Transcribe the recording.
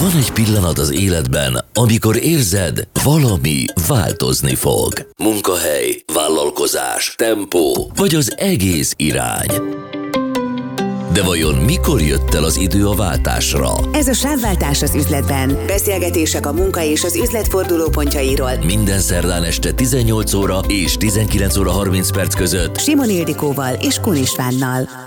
Van egy pillanat az életben, amikor érzed, valami változni fog. Munkahely, vállalkozás, tempó, vagy az egész irány. De vajon mikor jött el az idő a váltásra? Ez a Sávváltás az üzletben. Beszélgetések a munka és az üzlet fordulópontjairól. Minden szerdán este 18 óra és 19 óra 30 perc között Simon Ildikóval és Kun Istvánnal.